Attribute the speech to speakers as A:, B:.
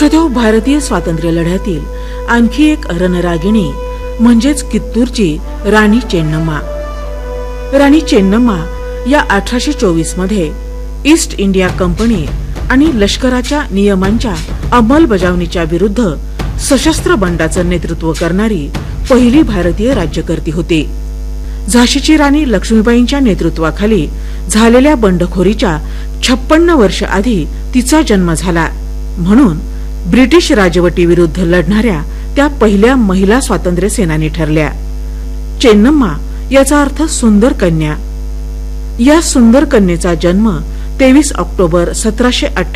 A: श्रोत्याहो, भारतीय स्वातंत्र्य लढ्यातील आणखी एक रणरागिणी म्हणजेच कित्तूरची राणी चेन्नम्मा. राणी चेन्नम्मा या 1824 मध्ये ईस्ट इंडिया कंपनी आणि लष्कराच्या नियमांच्या अंमलबजावणीच्या विरुद्ध सशस्त्र बंडाचं नेतृत्व करणारी पहिली भारतीय राज्यकर्ती होती. झाशीची राणी लक्ष्मीबाईंच्या नेतृत्वाखाली झालेल्या बंडखोरीच्या 56 वर्ष आधी तिचा जन्म झाला. म्हणून ब्रिटिश राजवटीविरुद्ध लढणाऱ्या त्या पहिल्या महिला स्वातंत्र्य सेनानी ठरल्या. चेन्नम्मा याचा अर्थ सुंदर कन्या. या सुंदर कन्येचा जन्म 23 ऑक्टोबर 1758